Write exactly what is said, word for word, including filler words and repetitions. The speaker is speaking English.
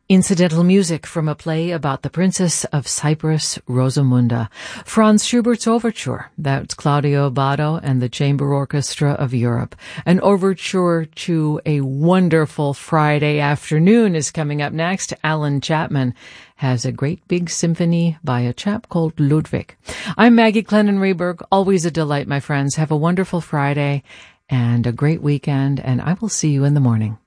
Incidental music from a play about the Princess of Cyprus, Rosamunda. Franz Schubert's Overture. That's Claudio Abbado and the Chamber Orchestra of Europe. An overture to a wonderful Friday afternoon is coming up next. Alan Chapman has a great big symphony by a chap called Ludwig. I'm Maggie Clennon-Rehberg. Always a delight, my friends. Have a wonderful Friday and a great weekend, and I will see you in the morning.